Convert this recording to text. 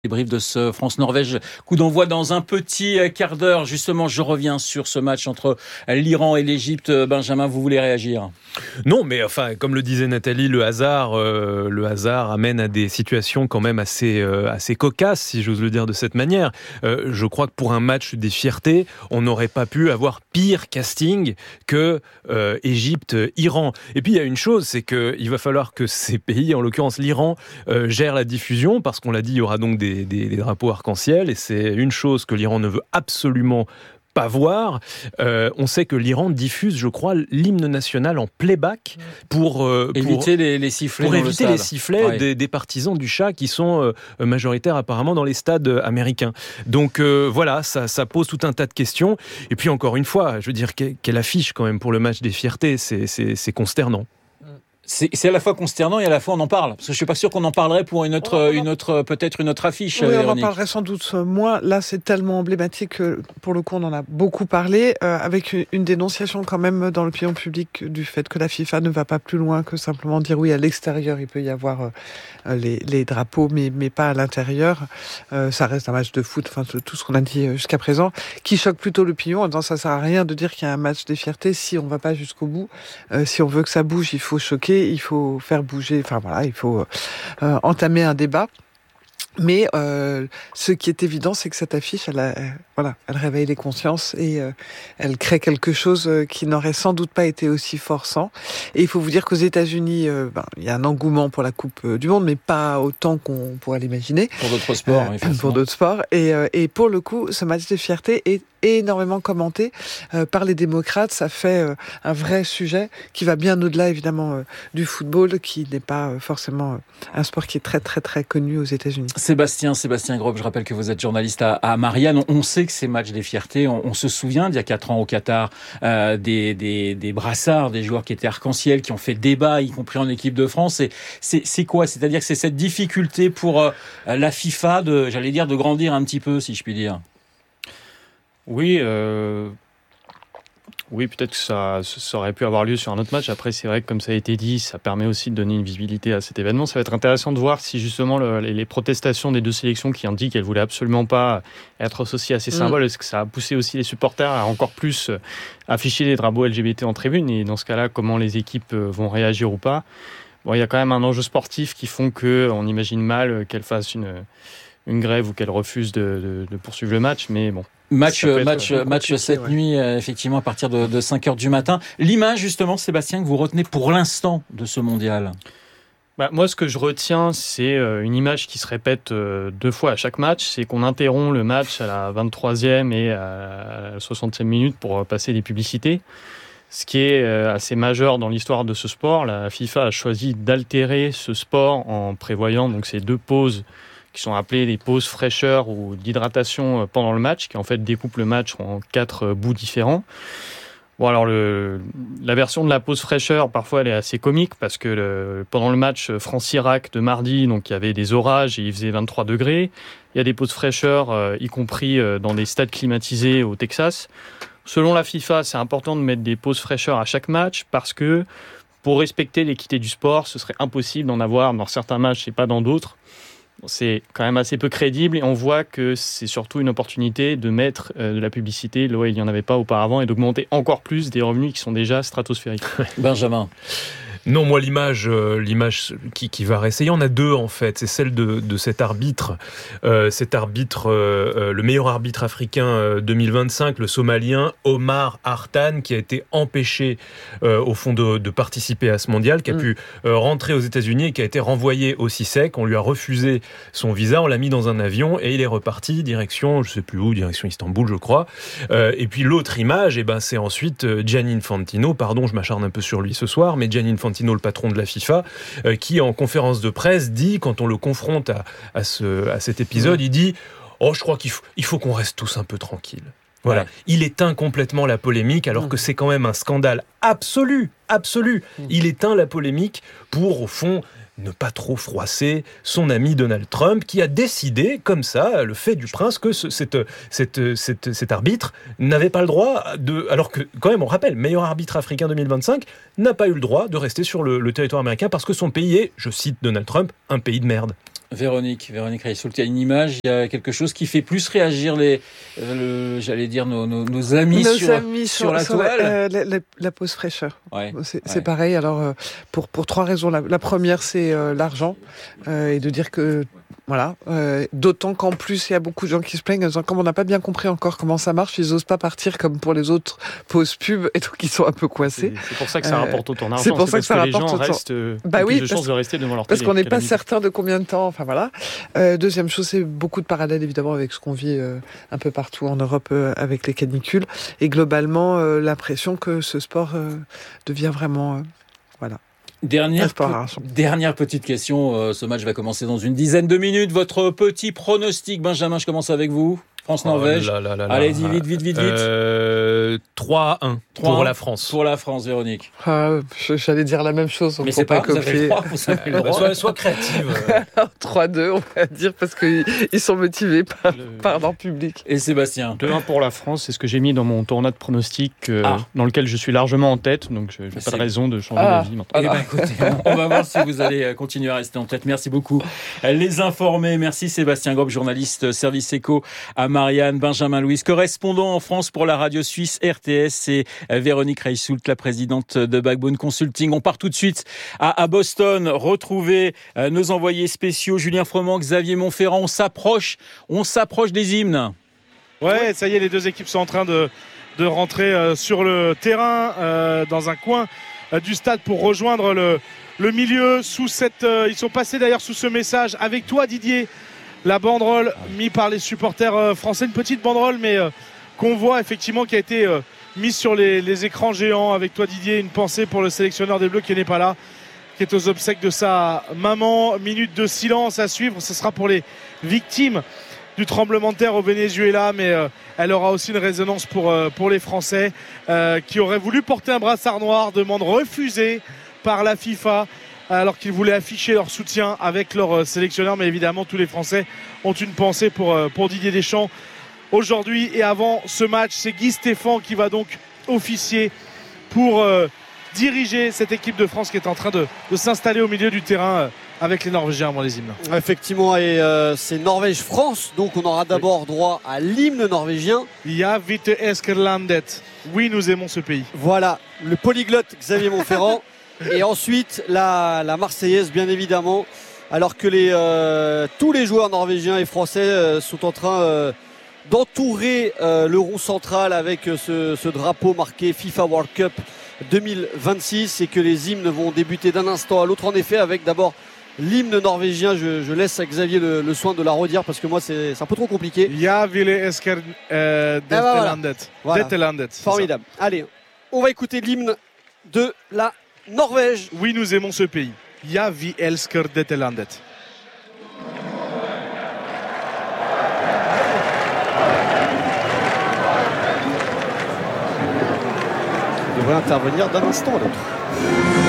Débrief de ce France-Norvège, coup d'envoi dans un petit quart d'heure. Justement, je reviens sur ce match entre l'Iran et l'Égypte. Benjamin, vous voulez réagir ? Non, mais enfin, comme le disait Nathalie, le hasard amène à des situations quand même assez cocasses, si j'ose le dire de cette manière. Je crois que pour un match des fiertés, on n'aurait pas pu avoir pire casting que Égypte-Iran. Et puis il y a une chose, c'est qu'il va falloir que ces pays, en l'occurrence l'Iran, gèrent la diffusion, parce qu'on l'a dit, il y aura donc des drapeaux arc-en-ciel, et c'est une chose que l'Iran ne veut absolument pas voir. On sait que l'Iran diffuse, je crois, l'hymne national en playback pour éviter les sifflets. Pour éviter les sifflets ouais. des partisans du Shah qui sont majoritaires apparemment dans les stades américains. Donc voilà, ça pose tout un tas de questions. Et puis encore une fois, je veux dire, quelle affiche quand même pour le match des fiertés, c'est consternant. C'est à la fois consternant et à la fois on en parle. Parce que je suis pas sûr qu'on en parlerait pour peut-être une autre affiche. Oui, on en Véronique. parlerait sans doute moins. Là, c'est tellement emblématique que, pour le coup, on en a beaucoup parlé, avec une dénonciation quand même dans l'opinion publique du fait que la FIFA ne va pas plus loin que simplement dire oui, à l'extérieur, il peut y avoir les drapeaux, mais pas à l'intérieur. Ça reste un match de foot, enfin, tout ce qu'on a dit jusqu'à présent, qui choque plutôt l'opinion en disant ça sert à rien de dire qu'il y a un match des fiertés si on va pas jusqu'au bout. Si on veut que ça bouge, il faut choquer. Il faut faire bouger, enfin voilà, il faut entamer un débat. Mais ce qui est évident, c'est que cette affiche, elle réveille les consciences et elle crée quelque chose qui n'aurait sans doute pas été aussi forçant. Et il faut vous dire qu'aux États-Unis, il y a un engouement pour la Coupe du Monde, mais pas autant qu'on pourrait l'imaginer. Pour d'autres sports, pour d'autres sports. Et pour le coup, ce match de fierté est énormément commenté par les démocrates. Ça fait un vrai sujet qui va bien au-delà, évidemment, du football, qui n'est pas forcément un sport qui est très, très, très connu aux États-Unis. Sébastien Grob, je rappelle que vous êtes journaliste à Marianne. On sait que ces matchs des fiertés, on se souvient d'il y a 4 ans au Qatar, des brassards, des joueurs qui étaient arc-en-ciel, qui ont fait débat, y compris en équipe de France. C'est quoi ? C'est-à-dire que c'est cette difficulté pour la FIFA de grandir un petit peu, si je puis dire. Oui, peut-être que ça aurait pu avoir lieu sur un autre match. Après, c'est vrai que comme ça a été dit, ça permet aussi de donner une visibilité à cet événement. Ça va être intéressant de voir si justement les protestations des deux sélections qui indiquent qu'elles voulaient absolument pas être associées à ces symboles, est-ce que ça a poussé aussi les supporters à encore plus afficher les drapeaux LGBT en tribune, et dans ce cas-là, comment les équipes vont réagir ou pas. Bon, il y a quand même un enjeu sportif qui font qu'on imagine mal qu'elles fassent une grève ou qu'elles refusent de poursuivre le match, mais bon. Match cette nuit, effectivement, à partir de 5h du matin. L'image, justement, Sébastien, que vous retenez pour l'instant de ce mondial ? Moi, ce que je retiens, c'est une image qui se répète 2 fois à chaque match. C'est qu'on interrompt le match à la 23e et à la 60e minute pour passer des publicités. Ce qui est assez majeur dans l'histoire de ce sport. La FIFA a choisi d'altérer ce sport en prévoyant donc ces 2 pauses qui sont appelées des pauses fraîcheur ou d'hydratation pendant le match, qui en fait découpent le match en 4 bouts différents. Bon, alors la version de la pause fraîcheur, parfois elle est assez comique, parce que pendant le match France-Irak de mardi, donc il y avait des orages et il faisait 23 degrés. Il y a des pauses fraîcheur, y compris dans des stades climatisés au Texas. Selon la FIFA, c'est important de mettre des pauses fraîcheur à chaque match, parce que pour respecter l'équité du sport, ce serait impossible d'en avoir dans certains matchs et pas dans d'autres. C'est quand même assez peu crédible, et on voit que c'est surtout une opportunité de mettre de la publicité là où il n'y en avait pas auparavant, et d'augmenter encore plus des revenus qui sont déjà stratosphériques. Benjamin. Non, moi, l'image qui va rester, il y en a 2 en fait. C'est celle de cet arbitre, le meilleur arbitre africain 2025, le Somalien Omar Hartan, qui a été empêché au fond de participer à ce mondial, qui a pu rentrer aux États-Unis et qui a été renvoyé au CICEC. On lui a refusé son visa, on l'a mis dans un avion et il est reparti direction, je sais plus où, direction Istanbul, je crois. Et puis l'autre image, c'est ensuite Gianni Infantino. Pardon, je m'acharne un peu sur lui ce soir, mais Gianni Infantino, le patron de la FIFA, qui en conférence de presse dit, quand on le confronte à cet épisode, il dit « Oh, je crois qu'il faut qu'on reste tous un peu tranquilles ». Voilà. Ouais. Il éteint complètement la polémique, alors que c'est quand même un scandale absolu. Il éteint la polémique pour, au fond, ne pas trop froisser son ami Donald Trump, qui a décidé, comme ça, le fait du prince, que cet arbitre n'avait pas le droit alors que, quand même, on rappelle, meilleur arbitre africain 2025, n'a pas eu le droit de rester sur le territoire américain parce que son pays est, je cite Donald Trump, un pays de merde. Véronique Reissoult, il y a une image, il y a quelque chose qui fait plus réagir j'allais dire nos amis sur la toile. La pause fraîcheur. Ouais. C'est pareil. Alors pour trois raisons. La première, c'est l'argent et de dire que voilà. D'autant qu'en plus, il y a beaucoup de gens qui se plaignent en disant, comme on n'a pas bien compris encore comment ça marche, ils n'osent pas partir comme pour les autres pauses pub et donc ils sont un peu coincés. C'est pour ça que ça rapporte autant d'argent. C'est pour ça que ça rapporte autant. Plus de chances de rester devant leur télé. Parce qu'on n'est pas certain de combien de temps. Enfin voilà. Deuxième chose, c'est beaucoup de parallèles évidemment avec ce qu'on vit un peu partout en Europe avec les canicules et globalement l'impression que ce sport devient vraiment voilà. Dernière petite question, ce match va commencer dans une dizaine de minutes. Votre petit pronostic, Benjamin, je commence avec vous. France-Norvège. Allez-y, vite. 3-1 pour la France. Pour la France, Véronique. J'allais dire la même chose. Mais c'est pas copier. Vous avez le droit. Sois créative. 3-2, on va dire, parce qu'ils sont motivés par leur public. Et Sébastien? 2-1 pour la France, c'est ce que j'ai mis dans mon tournoi de pronostics, dans lequel je suis largement en tête, donc je n'ai pas de raison de changer d'avis maintenant. Eh ben, écoutez, on va voir si vous allez continuer à rester en tête. Merci beaucoup. Les informés, merci Sébastien Grob, journaliste service éco à Marianne, Benjamin Louis, correspondant en France pour la radio suisse RTS, et Véronique Reissoult, la présidente de Backbone Consulting. On part tout de suite à Boston, retrouver nos envoyés spéciaux, Julien Froment, Xavier Montferrand. On s'approche des hymnes. Ouais, ça y est, les deux équipes sont en train de rentrer sur le terrain, dans un coin du stade pour rejoindre le milieu. Ils sont passés d'ailleurs sous ce message. Avec toi, Didier, la banderole mise par les supporters français, une petite banderole mais qu'on voit effectivement qui a été mise sur les écrans géants. Avec toi, Didier, une pensée pour le sélectionneur des Bleus qui n'est pas là, qui est aux obsèques de sa maman. Minute de silence à suivre, ce sera pour les victimes du tremblement de terre au Venezuela, mais elle aura aussi une résonance pour les Français qui auraient voulu porter un brassard noir, demande refusée par la FIFA, alors qu'ils voulaient afficher leur soutien avec leur sélectionneur. Mais évidemment, tous les Français ont une pensée pour Didier Deschamps. Aujourd'hui et avant ce match, c'est Guy Stéphane qui va donc officier pour diriger cette équipe de France qui est en train de s'installer au milieu du terrain avec les Norvégiens avant les hymnes. Effectivement, et c'est Norvège-France, donc on aura d'abord droit à l'hymne norvégien. Ja, vite Eskerlandet. Oui, nous aimons ce pays. Voilà, le polyglotte Xavier Montferrand. Et ensuite, la Marseillaise, bien évidemment, alors que tous les joueurs norvégiens et français sont en train d'entourer le rond central avec ce drapeau marqué FIFA World Cup 2026 et que les hymnes vont débuter d'un instant à l'autre. En effet, avec d'abord l'hymne norvégien, je laisse à Xavier le soin de la redire parce que moi c'est un peu trop compliqué. Ja, ville Eskerlandet. Voilà. Formidable. Allez, on va écouter l'hymne de la Norvège. Oui, nous aimons ce pays. Ja, vi elsker dette landet. Il devrait intervenir d'un instant à l'autre.